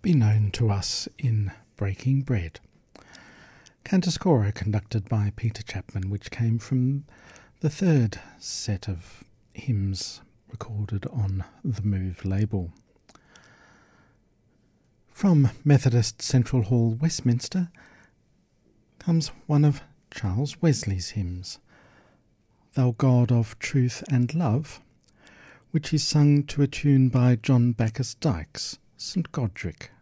be known to us in Breaking Bread. Cantus Coro conducted by Peter Chapman, which came from the third set of hymns recorded on the Move label. From Methodist Central Hall, Westminster, comes one of Charles Wesley's hymns, Thou God of Truth and Love, which is sung to a tune by John Bacchus Dykes, St. Godric.